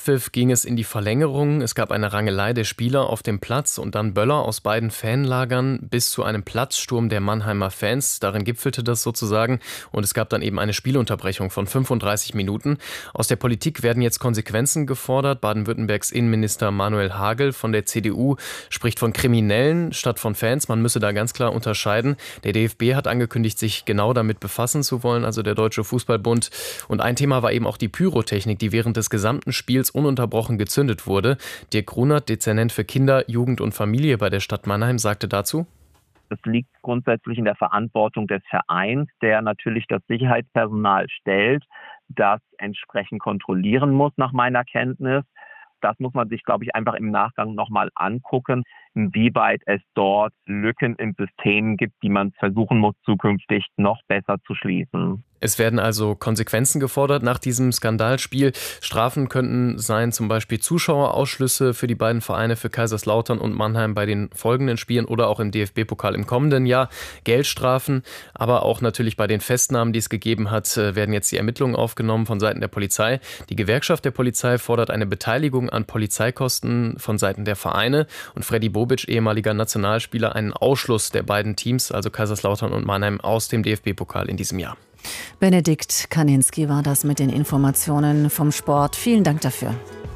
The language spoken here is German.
Schlusspfiff ging es in die Verlängerung. Es gab eine Rangelei der Spieler auf dem Platz und dann Böller aus beiden Fanlagern bis zu einem Platzsturm der Mannheimer Fans. Darin gipfelte das sozusagen und es gab dann eben eine Spielunterbrechung von 35 Minuten. Aus der Politik werden jetzt Konsequenzen gefordert. Baden-Württembergs Innenminister Manuel Hagel von der CDU spricht von Kriminellen statt von Fans. Man müsse da ganz klar unterscheiden. Der DFB hat angekündigt, sich genau damit befassen zu wollen, also der Deutsche Fußballbund. Und ein Thema war eben auch die Pyrotechnik, die während des gesamten Spiels ununterbrochen gezündet wurde. Dirk Grunert, Dezernent für Kinder, Jugend und Familie bei der Stadt Mannheim, sagte dazu: Es liegt grundsätzlich in der Verantwortung des Vereins, der natürlich das Sicherheitspersonal stellt, das entsprechend kontrollieren muss nach meiner Kenntnis. Das muss man sich, glaube ich, einfach im Nachgang nochmal angucken, inwieweit es dort Lücken im System gibt, die man versuchen muss, zukünftig noch besser zu schließen. Es werden also Konsequenzen gefordert nach diesem Skandalspiel. Strafen könnten sein, zum Beispiel Zuschauerausschlüsse für die beiden Vereine, für Kaiserslautern und Mannheim bei den folgenden Spielen oder auch im DFB-Pokal im kommenden Jahr. Geldstrafen, aber auch natürlich bei den Festnahmen, die es gegeben hat, werden jetzt die Ermittlungen aufgenommen von Seiten der Polizei. Die Gewerkschaft der Polizei fordert eine Beteiligung an Polizeikosten von Seiten der Vereine und Freddy Bobic, ehemaliger Nationalspieler, einen Ausschluss der beiden Teams, also Kaiserslautern und Mannheim, aus dem DFB-Pokal in diesem Jahr. Benedikt Kaninski war das mit den Informationen vom Sport. Vielen Dank dafür.